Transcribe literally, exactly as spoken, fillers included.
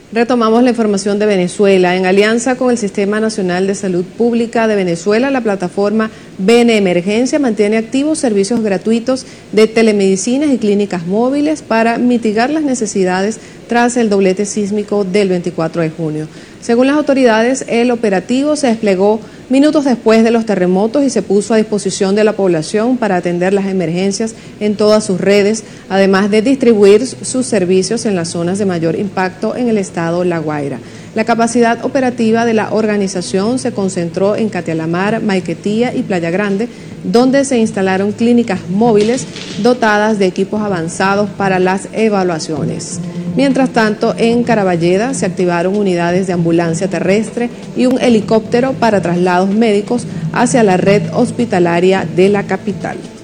Retomamos la información de Venezuela. En alianza con el Sistema Nacional de Salud Pública de Venezuela, la plataforma Bene Emergencia mantiene activos servicios gratuitos de telemedicinas y clínicas móviles para mitigar las necesidades tras el doblete sísmico del veinticuatro de junio. Según las autoridades, el operativo se desplegó minutos después de los terremotos y se puso a disposición de la población para atender las emergencias en todas sus redes, además de distribuir sus servicios en las zonas de mayor impacto en el estado La Guaira. La capacidad operativa de la organización se concentró en Catialamar, Maiquetía y Playa Grande, donde se instalaron clínicas móviles dotadas de equipos avanzados para las evaluaciones. Mientras tanto, en Caraballeda se activaron unidades de ambulancia terrestre y un helicóptero para traslados médicos hacia la red hospitalaria de la capital.